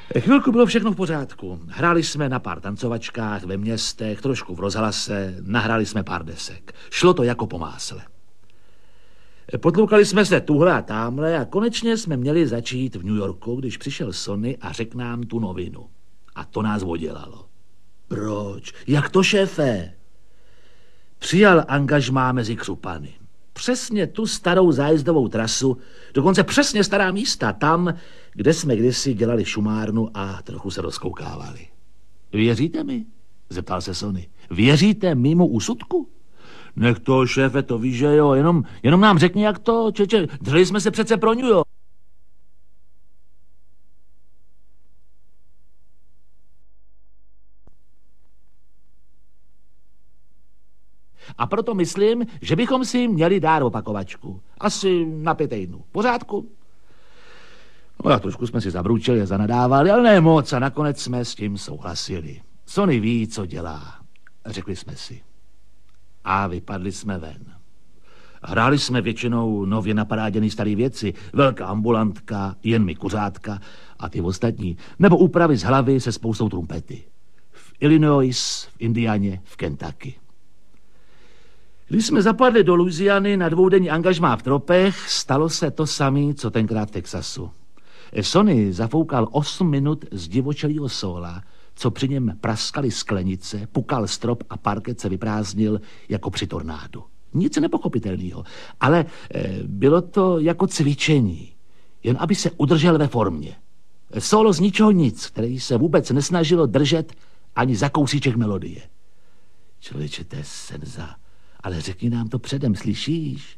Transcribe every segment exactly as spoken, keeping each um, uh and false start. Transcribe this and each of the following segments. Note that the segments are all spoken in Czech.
Chvilku bylo všechno v pořádku. Hráli jsme na pár tancovačkách ve městech, trošku v rozhlase, nahráli jsme pár desek. Šlo to jako po másle. Potloukali jsme se tuhle a támhle a konečně jsme měli začít v New Yorku, když přišel Sonny a řekl nám tu novinu. A to nás odělalo. Proč? Jak to, šéfe? Přijal angažmá mezi Křupany. Přesně tu starou zájezdovou trasu, dokonce přesně stará místa, tam, kde jsme kdysi dělali šumárnu a trochu se rozkoukávali. Věříte mi? Zeptal se Sonny. Věříte mimo úsudku? Nech to, šéfe, to víš, že jo, jenom, jenom nám řekni, jak to, čeče, drželi jsme se přece pro New York. A proto myslím, že bychom si měli dát opakovačku. Asi na pět týdnů. Pořádku? No a trošku jsme si zabručili a zanadávali, ale ne moc a nakonec jsme s tím souhlasili. Sonny ví, co dělá, řekli jsme si. A vypadli jsme ven. Hráli jsme většinou nově naparáděný starý věci, velká ambulantka, jen mi kuřátka a ty ostatní, nebo úpravy z hlavy se spoustou trumpety. V Illinois, v Indianě, v Kentucky. Když jsme zapadli do Louisiany na dvoudenní angažmá v tropech, stalo se to samé, co tenkrát v Texasu. Sonny zafoukal osm minut z divočelýho sóla, co při něm praskaly sklenice, pukal strop a parket se vyprázdnil jako při tornádu. Nic nepochopitelného, ale e, bylo to jako cvičení, jen aby se udržel ve formě. Sólo z ničeho nic, který se vůbec nesnažilo držet ani za kousíček melodie. Člověče, to je senza. Ale řekni nám to předem, slyšíš?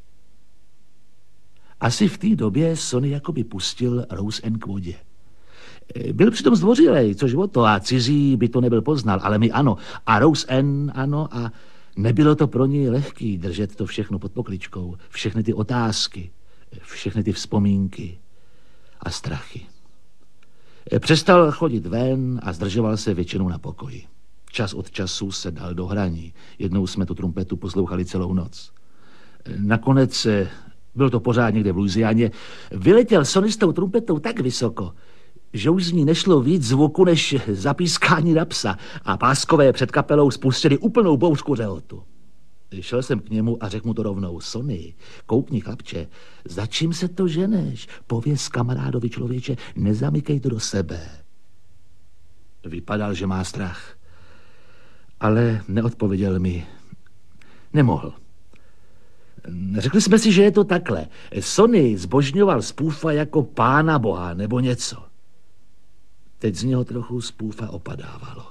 Asi v té době Sonny jakoby pustil Rose Ann k vodě. Byl přitom zdvořilej, což o to, a cizí by to nebyl poznal, ale my ano. A Rose Ann ano, a nebylo to pro ní lehký držet to všechno pod pokličkou. Všechny ty otázky, všechny ty vzpomínky a strachy. Přestal chodit ven a zdržoval se většinou na pokoji. Čas od času se dal do hraní. Jednou jsme tu trumpetu poslouchali celou noc. Nakonec, bylo to pořád někde v Louisianě, vyletěl Sonny s tou trumpetou tak vysoko, že už z ní nešlo víc zvuku než zapískání na psa a páskové před kapelou spustili úplnou bouřku řehotu. Šel jsem k němu a řekl mu to rovnou. Sonny, koukni, chlapče, za čím se to ženeš? Pověz kamarádovi, člověče, nezamykej to do sebe. Vypadal, že má strach. Ale neodpověděl mi. Nemohl. Řekli jsme si, že je to takhle. Sonny zbožňoval spůfa jako pána boha nebo něco. Teď z něho trochu spůfa opadávalo.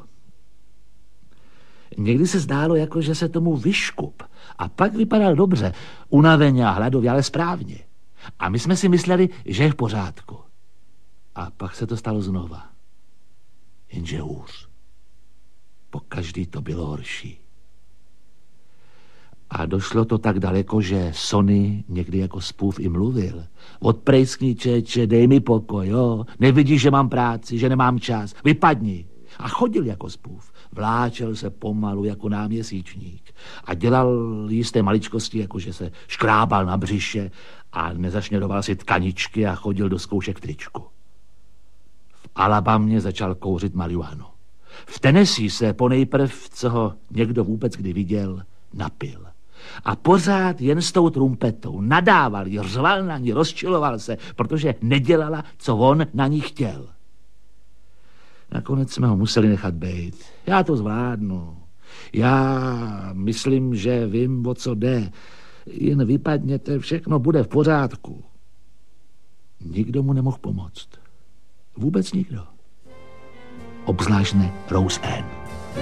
Někdy se zdálo, jako že se tomu vyškup. A pak vypadal dobře, unaveně a hladově, ale správně. A my jsme si mysleli, že je v pořádku. A pak se to stalo znova. Jenže hůř. Po každý to bylo horší. A došlo to tak daleko, že Sonny někdy jako spův i mluvil. Odprejskni, čeče, dej mi pokoj, jo? Nevidíš, že mám práci, že nemám čas, vypadni. A chodil jako spův. Vláčel se pomalu jako náměsíčník. A dělal jisté maličkosti, jako že se škrábal na břiše a nezašněroval si tkaničky a chodil do zkoušek v tričku. V Alabamě začal kouřit marihuanu. V Tennessee se ponejprv, co ho někdo vůbec kdy viděl, napil. A pořád jen s tou trumpetou nadával ji, řval na ní, rozčiloval se, protože nedělala, co on na ní chtěl. Nakonec jsme ho museli nechat bejt. Já to zvládnu. Já myslím, že vím, o co jde. Jen vypadněte, všechno bude v pořádku. Nikdo mu nemohl pomoct. Vůbec nikdo. Obzvlášť ne Rose Ann.